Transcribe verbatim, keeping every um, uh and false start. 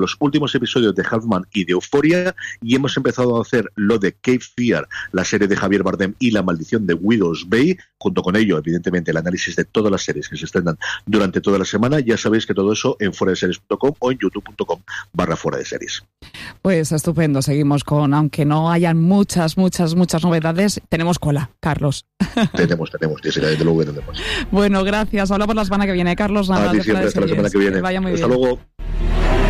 los últimos episodios de Halfman y de Euphoria, y hemos empezado a hacer lo de Cape Fear, la serie de Javier Bardem y La maldición de Widow's Bay, junto con ello, evidentemente, el análisis de todas las series que se estrenan durante toda la semana. Ya sabéis que todo eso en fuera de series punto com o en youtube punto com barra fuera de series. Pues estupendo, seguimos con, aunque no hayan muchas, muchas, muchas novedades, tenemos cola, Carlos. Tenemos, tenemos, Jessica, desde luego que tenemos. Bueno, gracias. Hablamos la semana que viene, Carlos. Nada, a ti siempre, hasta la semana que viene. Que vaya muy hasta bien. luego.